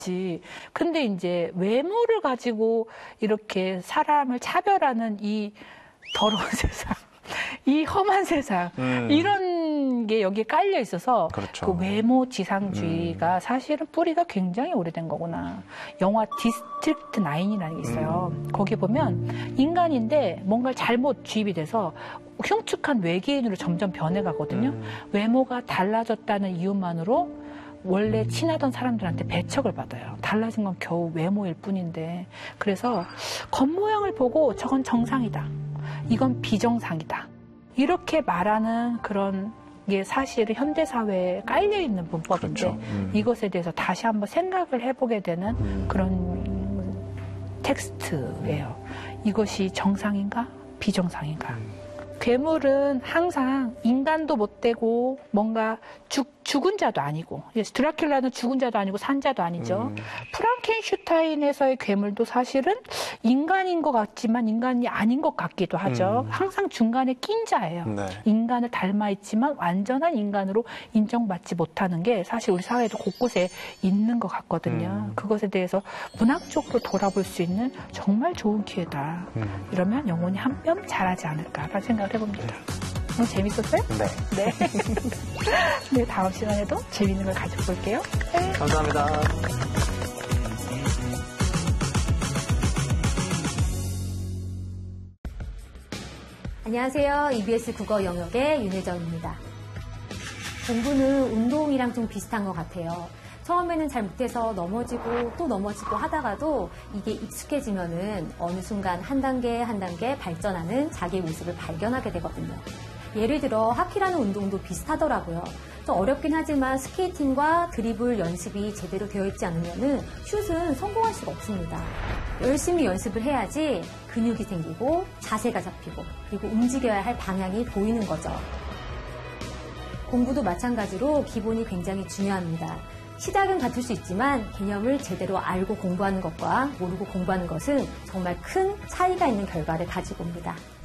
근데 이제 외모를 가지고 이렇게 사람을 차별하는 이 더러운 세상, 이 험한 세상, 이런 게 여기에 깔려 있어서 그렇죠. 그 외모 지상주의가 사실은 뿌리가 굉장히 오래된 거구나. 영화 디스트릭트 9이라는 게 있어요. 거기 보면 인간인데 뭔가 잘못 주입이 돼서 흉측한 외계인으로 점점 변해가거든요. 외모가 달라졌다는 이유만으로 원래 친하던 사람들한테 배척을 받아요. 달라진 건 겨우 외모일 뿐인데. 그래서 겉모양을 보고 저건 정상이다. 이건 비정상이다. 이렇게 말하는 그런 게 사실은 현대사회에 깔려있는 문법인데 그렇죠. 이것에 대해서 다시 한번 생각을 해보게 되는 그런 텍스트예요. 이것이 정상인가? 비정상인가? 괴물은 항상 인간도 못 되고 뭔가 죽은 자도 아니고 드라큘라는 죽은 자도 아니고 산 자도 아니죠. 프랑켄슈타인에서의 괴물도 사실은 인간인 것 같지만 인간이 아닌 것 같기도 하죠. 항상 중간에 낀 자예요. 네. 인간을 닮아 있지만 완전한 인간으로 인정받지 못하는 게 사실 우리 사회에도 곳곳에 있는 것 같거든요. 그것에 대해서 문학적으로 돌아볼 수 있는 정말 좋은 기회다. 이러면 영혼이 한 뼘 자라지 않을까라는 생각을 해봅니다. 오늘 재밌었어요? 네. 네. 네, 다음 시간에도 재밌는 걸 가지고 볼게요. 네. 감사합니다. 안녕하세요. EBS 국어 영역의 윤혜정입니다. 공부는 운동이랑 좀 비슷한 것 같아요. 처음에는 잘 못해서 넘어지고 또 넘어지고 하다가도 이게 익숙해지면은 어느 순간 한 단계 한 단계 발전하는 자기의 모습을 발견하게 되거든요. 예를 들어 하키라는 운동도 비슷하더라고요. 좀 어렵긴 하지만 스케이팅과 드리블 연습이 제대로 되어 있지 않으면은 슛은 성공할 수가 없습니다. 열심히 연습을 해야지 근육이 생기고 자세가 잡히고 그리고 움직여야 할 방향이 보이는 거죠. 공부도 마찬가지로 기본이 굉장히 중요합니다. 시작은 같을 수 있지만 개념을 제대로 알고 공부하는 것과 모르고 공부하는 것은 정말 큰 차이가 있는 결과를 가지고 옵니다.